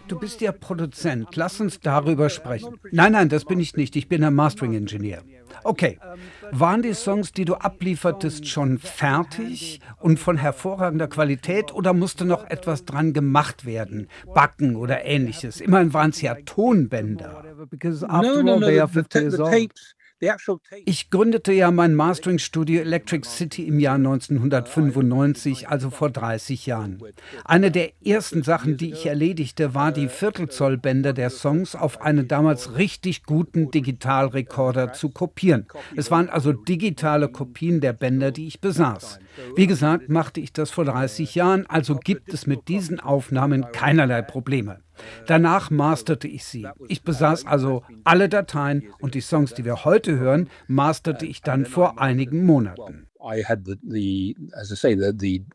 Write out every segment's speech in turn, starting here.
Du bist ja Produzent. Lass uns darüber sprechen. Nein, nein, das bin ich nicht. Ich bin ein Mastering-Ingenieur. Okay. Waren die Songs, die du abliefertest, schon fertig und von hervorragender Qualität oder musste noch etwas dran gemacht werden? Backen oder ähnliches. Immerhin waren es ja Tonbänder. No, no, no. The tapes, the actual tapes. Ich gründete ja mein Mastering-Studio Electric City im Jahr 1995, also vor 30 Jahren. Eine der ersten Sachen, die ich erledigte, war die Viertelzollbänder der Songs auf einen damals richtig guten Digitalrekorder zu kopieren. Es waren also digitale Kopien der Bänder, die ich besaß. Wie gesagt, machte ich das vor 30 Jahren, also gibt es mit diesen Aufnahmen keinerlei Probleme. Danach masterte ich sie. Ich besaß also alle Dateien und die Songs, die wir heute hören, masterte ich dann vor einigen Monaten. I had as I say,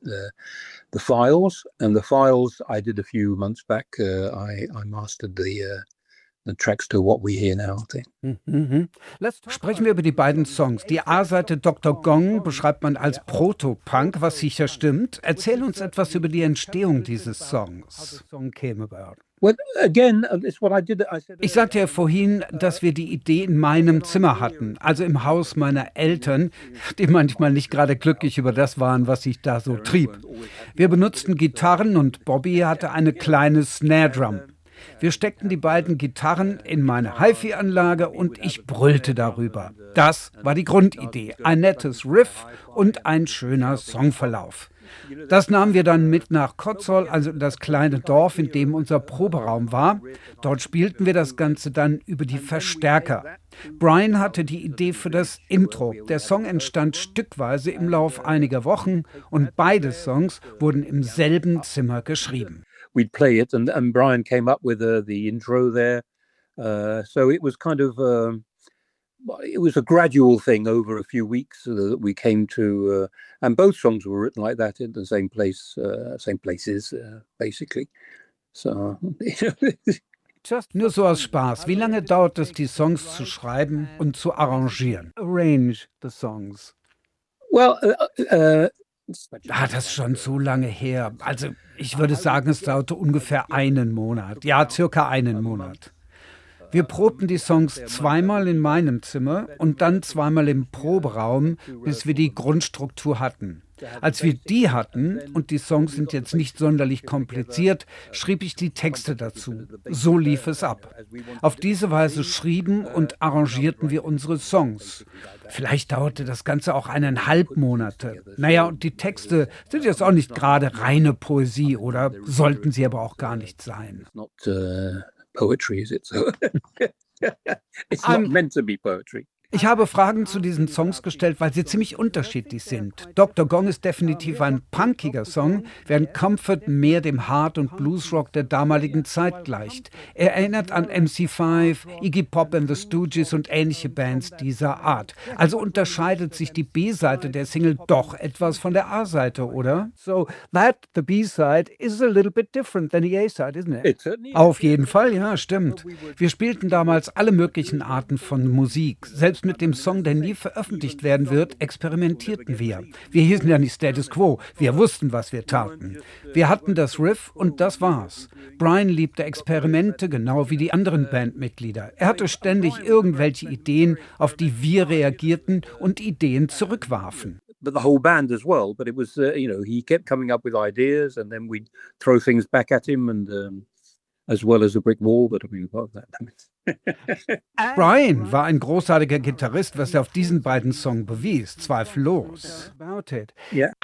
the files, and the files I did a few months back. I mastered the tracks to what we hear now. Mhm. Sprechen wir über die beiden Songs. Die A-Seite Dr. Gong beschreibt man als Proto-Punk, was sicher stimmt. Erzähl uns etwas über die Entstehung dieses Songs. Well, again, it's what I did. I said. Ich sagte ja vorhin, dass wir die Idee in meinem Zimmer hatten, also im Haus meiner Eltern, die manchmal nicht gerade glücklich über das waren, was ich da so trieb. Wir benutzten Gitarren und Bobby hatte eine kleine Snare Drum. Wir steckten die beiden Gitarren in meine HiFi-Anlage und ich brüllte darüber. Das war die Grundidee, ein nettes Riff und ein schöner Songverlauf. Das nahmen wir dann mit nach Kotzol, also das kleine Dorf, in dem unser Proberaum war. Dort spielten wir das Ganze dann über die Verstärker. Brian hatte die Idee für das Intro. Der Song entstand stückweise im Lauf einiger Wochen und beide Songs wurden im selben Zimmer geschrieben. We'd play it, and Brian came up with the intro there. So it was kind of it was a gradual thing over a few weeks that we came to, and both songs were written like that in the same place, same places, basically. So. Nur so aus Spaß. Wie lange dauert es, die Songs zu schreiben und zu arrangieren? Arrange the songs. Well, das ist schon so lange her. Also ich würde sagen, es dauerte ungefähr einen Monat. Ja, circa einen Monat. Wir probten die Songs zweimal in meinem Zimmer und dann zweimal im Proberaum, bis wir die Grundstruktur hatten. Als wir die hatten, und die Songs sind jetzt nicht sonderlich kompliziert, schrieb ich die Texte dazu. So lief es ab. Auf diese Weise schrieben und arrangierten wir unsere Songs. Vielleicht dauerte das Ganze auch 1,5 Monate. Naja, und die Texte sind jetzt auch nicht gerade reine Poesie, oder sollten sie aber auch gar nicht sein. Poetry, is it? So it's not meant to be poetry. Ich habe Fragen zu diesen Songs gestellt, weil sie ziemlich unterschiedlich sind. Dr. Gong ist definitiv ein punkiger Song, während Comfort mehr dem Hard- und Bluesrock der damaligen Zeit gleicht. Er erinnert an MC5, Iggy Pop and the Stooges und ähnliche Bands dieser Art. Also unterscheidet sich die B-Seite der Single doch etwas von der A-Seite, oder? So that the B-side is a little bit different than the A-side, isn't it? Auf jeden Fall, ja, stimmt. Wir spielten damals alle möglichen Arten von Musik. Selbst mit dem Song, der nie veröffentlicht werden wird, experimentierten wir. Wir hießen ja nicht Status Quo, wir wussten, was wir taten. Wir hatten das Riff und das war's. Brian liebte Experimente, genau wie die anderen Bandmitglieder. Er hatte ständig irgendwelche Ideen, auf die wir reagierten und Ideen zurückwarfen. But the whole band as well. But it was, he kept coming up with ideas, and then we'd throw things back at him, and as well as a brick wall. But I mean, what that. Brian war ein großartiger Gitarrist, was er auf diesen beiden Songs bewies, zweifellos. Yeah.